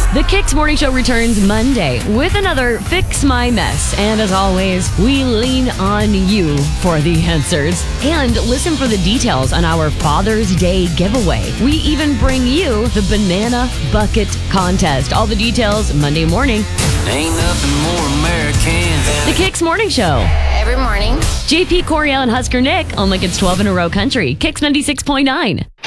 The Kicks Morning Show returns Monday with another Fix My Mess. And as always, we lean on you for the answers. And listen for the details on our Father's Day giveaway. We even bring you the Banana Bucket Contest. All the details Monday morning. Ain't nothing more American than The Kicks Morning Show. Every morning. JP Coriel and Husker Nick on Lincoln's 12 in a row country. Kicks 96.9.